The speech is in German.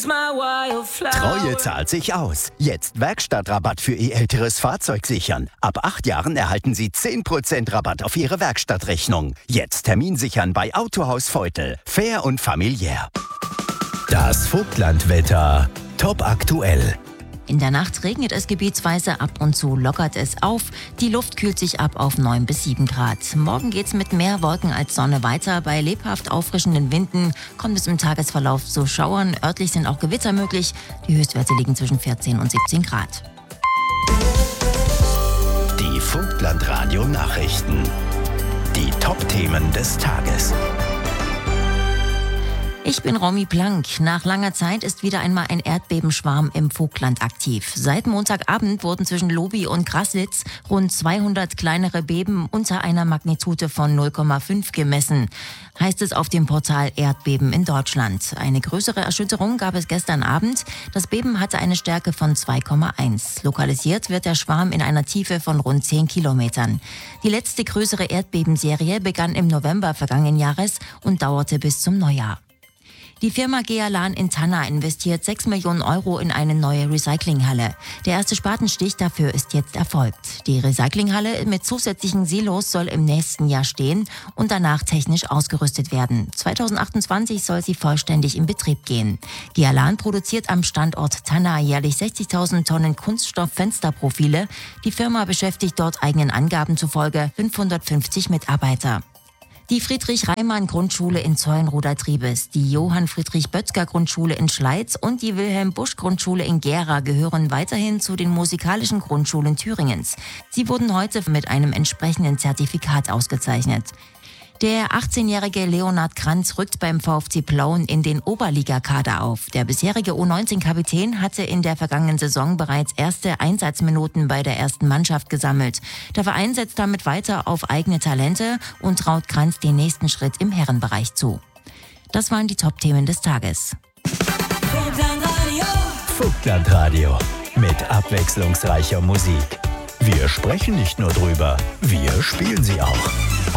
Treue zahlt sich aus. Jetzt Werkstattrabatt für Ihr älteres Fahrzeug sichern. Ab 8 Jahren erhalten Sie 10% Rabatt auf Ihre Werkstattrechnung. Jetzt Termin sichern bei Autohaus Feutel. Fair und familiär. Das Vogtlandwetter. Top aktuell. In der Nacht regnet es gebietsweise, ab und zu lockert es auf. Die Luft kühlt sich ab auf 9 bis 7 Grad. Morgen geht's mit mehr Wolken als Sonne weiter. Bei lebhaft auffrischenden Winden kommt es im Tagesverlauf zu Schauern. Örtlich sind auch Gewitter möglich. Die Höchstwerte liegen zwischen 14 und 17 Grad. Die Vogtland-Radio-Nachrichten. Die Top-Themen des Tages. Ich bin Romy Plank. Nach langer Zeit ist wieder einmal ein Erdbebenschwarm im Vogtland aktiv. Seit Montagabend wurden zwischen Lobi und Graslitz rund 200 kleinere Beben unter einer Magnitude von 0,5 gemessen, heißt es auf dem Portal Erdbeben in Deutschland. Eine größere Erschütterung gab es gestern Abend. Das Beben hatte eine Stärke von 2,1. Lokalisiert wird der Schwarm in einer Tiefe von rund 10 Kilometern. Die letzte größere Erdbebenserie begann im November vergangenen Jahres und dauerte bis zum Neujahr. Die Firma Gealan in Tanna investiert 6 Millionen Euro in eine neue Recyclinghalle. Der erste Spatenstich dafür ist jetzt erfolgt. Die Recyclinghalle mit zusätzlichen Silos soll im nächsten Jahr stehen und danach technisch ausgerüstet werden. 2028 soll sie vollständig in Betrieb gehen. Gealan produziert am Standort Tanna jährlich 60.000 Tonnen Kunststoff-Fensterprofile. Die Firma beschäftigt dort eigenen Angaben zufolge 550 Mitarbeiter. Die Friedrich-Reimann-Grundschule in Zeulenroda-Triebes, die Johann-Friedrich-Böttger-Grundschule in Schleiz und die Wilhelm-Busch-Grundschule in Gera gehören weiterhin zu den musikalischen Grundschulen Thüringens. Sie wurden heute mit einem entsprechenden Zertifikat ausgezeichnet. Der 18-jährige Leonhard Kranz rückt beim VfC Plauen in den Oberligakader auf. Der bisherige U19-Kapitän hatte in der vergangenen Saison bereits erste Einsatzminuten bei der ersten Mannschaft gesammelt. Der Verein setzt damit weiter auf eigene Talente und traut Kranz den nächsten Schritt im Herrenbereich zu. Das waren die Top-Themen des Tages. Vogtlandradio mit abwechslungsreicher Musik. Wir sprechen nicht nur drüber, wir spielen sie auch.